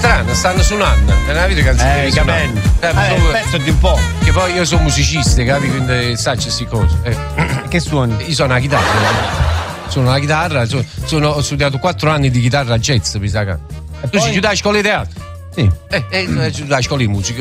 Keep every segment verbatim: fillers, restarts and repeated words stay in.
strano, stanno suonando. È una vita canzone. Eh, capendo. Eh, eh, il pezzo di un po'. Che poi io sono musicista, capi? Quindi sai queste cose. Eh. Che suoni? Io sono la chitarra. Suono la chitarra, sono, sono, ho studiato quattro anni di chitarra jazz, mi sa che. E tu ci dai a scuola di teatro? Sì. Eh, eh, ci dai a scuola di musica.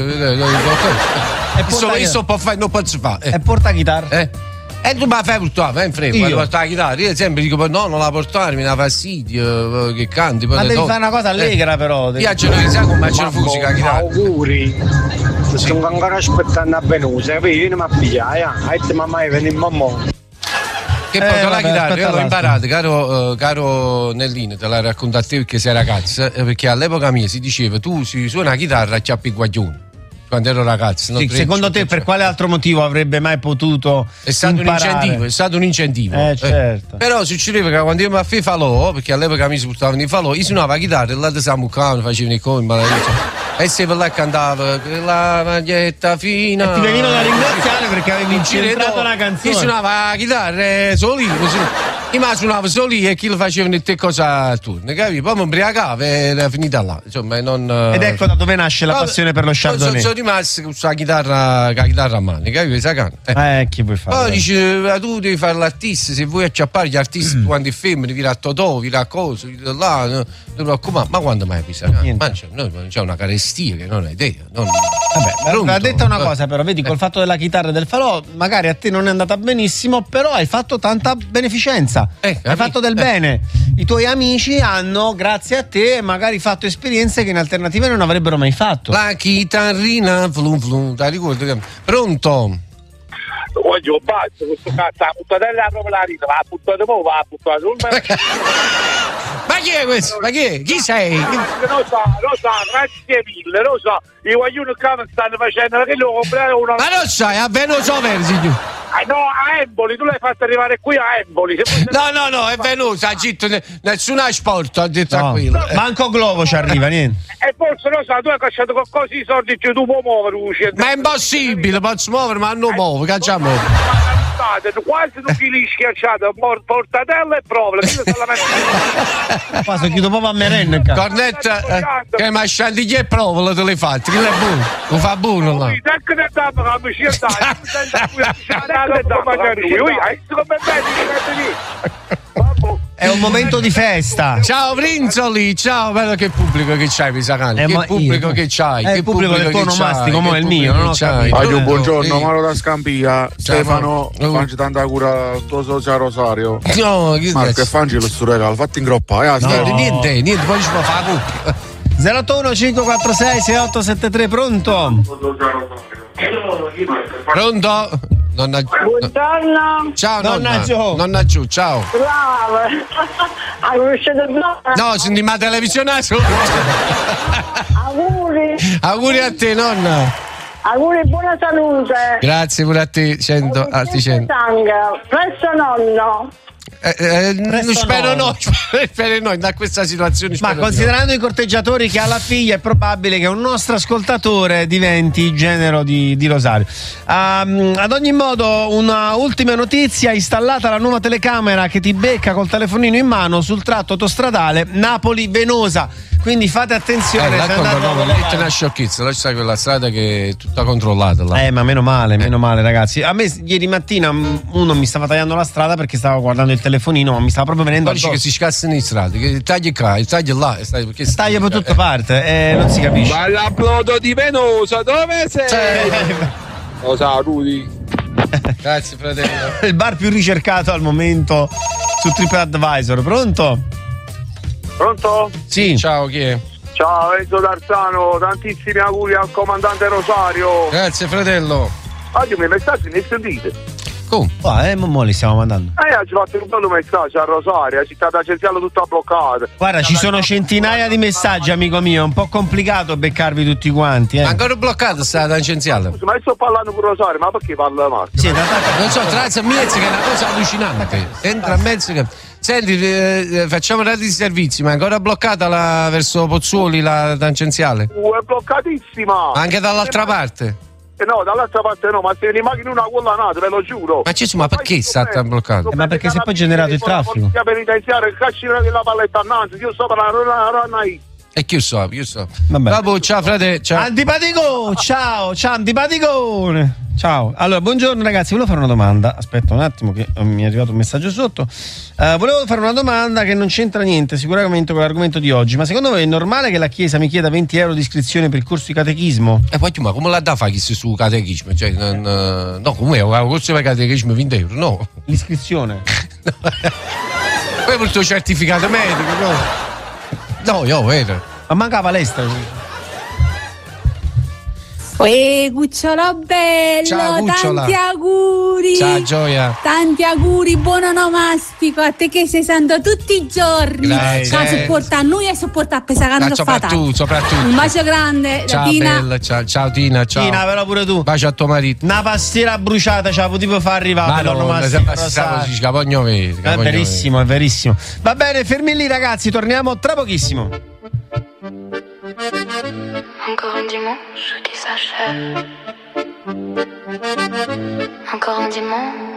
E poi io so può fare, non posso fare. E porta la chitarra? Eh. E tu me la fai portare, in fretta, quando porta la chitarra. Io sempre dico, no, non la portare, mi dà fastidio, che canti. Ma devi fare una cosa allegra, eh. però. Io non sai come c'è la musica, la chitarra. Auguri. Sto ancora aspettando a Venusa, capi? Io non mi appia, eh. E mamma vieni in mamma. Che poi eh, la chitarra io l'ho imparata, caro, uh, caro Nellino, te la racconto a te perché sei ragazza, perché all'epoca mia si diceva tu si suona la chitarra a chiappi guaglioni. Quando ero ragazzo. Sì, secondo te per quale altro motivo avrebbe mai potuto è stato imparare? un incentivo, è stato un incentivo. Eh, certo. Eh, però succedeva che quando io mi fai falò, perché all'epoca mi si portavano i falò, io suonava la chitarra e là da Samucano facevano i comi, e se là cantava la maglietta fina. E ti venivano a ringraziare perché avevi incentrato la canzone. Io suonava la chitarra solino, io ma suonavo solo lì e chi lo faceva te cosa a turno, capi? Poi mi ubriacavo e era finita là. Insomma, non... Ed ecco da dove nasce la no, passione per lo Chardonnay. Sono rimasto con la chitarra, con la chitarra a mano, capi? Eh, eh chi vuoi fare? Poi dice, tu devi fare l'artista, se vuoi acciappare gli artisti mm. quando è femmine, vira a Totò, vira a cosa, vira là, no, no, ma, ma quando mai pisa? Ma c'è, no, c'è una carestia che non hai idea. Non... Vabbè, ha detto una cosa però, vedi, col fatto della chitarra e del falò, magari a te non è andata benissimo, però hai fatto tanta beneficenza. Eh, hai fatto del eh. bene. I tuoi amici hanno, grazie a te, magari fatto esperienze che in alternativa non avrebbero mai fatto. La chitarrina, flum flum, ti ricordi? Pronto? Voglio basta, questo cazzo, la puttadella proprio la rita, va a buttare un po', va a buttare sul mercato. Ma chi è questo? Ma chi è? Chi sei? Non so, lo so, grazie mille, lo so. I guaglioni che stanno facendo che lo comprare uno. Ma non sai, a Venosa Versi. Ah, no, a Emboli, tu l'hai fatto arrivare qui a Emboli. No, no, no, è Venosa, Gitto, nessun asporto, ha detto no, tranquillo. No, manco Globo ci arriva, niente. E forse lo so, tu hai cacciato qualcosa di soldi, cioè, tu puoi muovere. Ma è impossibile, posso muovere, ma non muovo, cacciamo. Quasi non chi schiacciato, portatella e prova. Qua sono chiuso proprio a merenda. Cornetta, eh, che ma scendi che prova, te l'hai fatta, che è buono, lo fa buono là. È un momento di festa. Ciao Brinzoli, ciao, bello che pubblico che c'hai, Pisacani. Eh, che pubblico io, che c'hai? È che il pubblico, pubblico del tuo onomastico, mo è il mio, non ho capito. Aglio, buongiorno, Maro da Scampia. Stefano, facci tanta cura al tuo socio Rosario. No, che Marco, e facci lo sto regalo, fatti in groppa. Eh, no, niente, niente, poi ci può fare la coppia. zero otto uno cinque quattro sei sei otto sette tre, pronto? Pronto? Nonna... Buongiorno. Ciao nonna. Nonna Gio. Nonna Giù, ciao. Brava. Hai conosciuto Nonna? No, senti ma televisione. Auguri. Auguri a te, nonna. Auguri, buona salute. Grazie pure a te, cento, altri cento. Presto nonno. Eh, eh, spero no, spero no, da questa situazione. Ma considerando no. i corteggiatori che ha la figlia, è probabile che un nostro ascoltatore diventi genero di, di Rosario. Um, ad ogni modo, una ultima notizia: installata la nuova telecamera che ti becca col telefonino in mano sul tratto autostradale Napoli-Venosa. Quindi fate attenzione. Eh, non è una sciocchezza, là c'è quella strada che è tutta controllata. Là. Eh, ma meno male, meno male, ragazzi. A me ieri mattina uno mi stava tagliando la strada perché stava guardando il telefonino, ma mi stava proprio venendo. Poi dice che si scassano in strada, che tagli qua, il taglio là, perché taglia per tutte eh. parti, eh, non si capisce. Ma l'aplodo di Venosa, dove sei? Lo sa, Rudy. Grazie, fratello. Il bar più ricercato al momento su TripAdvisor. Pronto? Pronto? Sì. Ciao, chi è? Ciao, Enzo D'Arzano, tantissimi auguri al comandante Rosario. Grazie, fratello. Oggi i miei messaggi ne sentite? Come? Ah, eh, mo li stiamo mandando. Eh, oggi ho fatto un bello messaggio a Rosario, la città tangenziale tutta bloccata. Guarda, ci sono centinaia di messaggi, amico mio, è un po' complicato beccarvi tutti quanti, eh. Ma ancora bloccata sta tangenziale. Scusa, ma io sto parlando con Rosario, ma perché parla Marco? Sì, non so, tra l'altro a mezzo che è una cosa allucinante. Entra a mezzo che... Senti, eh, facciamo dati di servizi, ma è ancora bloccata la, verso Pozzuoli la tangenziale? Uh, è bloccatissima! Anche dall'altra ma... parte? Eh no, dall'altra parte no, ma se ne immagini una collanato, ve lo giuro. Ma Gesù, ma perché sta bloccata? Eh, ma perché si è poi generato il traffico? La penitenziaria, il cascino della palletta annanzi, io sto per la Rana. E chi so, chi so. Vabbè. Vabbè, ciao frate, ciao. Antipatico, ciao, ciao antipaticone. Ciao. Allora, buongiorno ragazzi, volevo fare una domanda. Aspetta un attimo che mi è arrivato un messaggio sotto. Uh, volevo fare una domanda che non c'entra niente sicuramente con l'argomento di oggi, ma secondo voi è normale che la Chiesa mi chieda venti euro di iscrizione per il corso di catechismo? E poi ma come la da fare chi su catechismo? Cioè, non, no, come è un corso di catechismo venti euro? No. L'iscrizione. No. Poi per il tuo certificato medico, no? No, io vero. Ma manca la palestra. Uè, cucciolo bello, ciao, tanti auguri. Ciao Gioia. Tanti auguri, buon onomastico a te che sei santo tutti i giorni. Grazie. A supporta a noi e supporta a pesacando no, soprattutto, soprattutto. Un bacio grande. Ciao Tina. bella, ciao, ciao Tina, ciao. Tina, però pure tu. Bacio a tuo marito. Una pastiera bruciata ce la potevo far arrivare. Ma no, è verissimo, è verissimo. Va bene, fermi lì ragazzi, torniamo tra pochissimo. Encore un dimanche qui s'achève. Encore un dimanche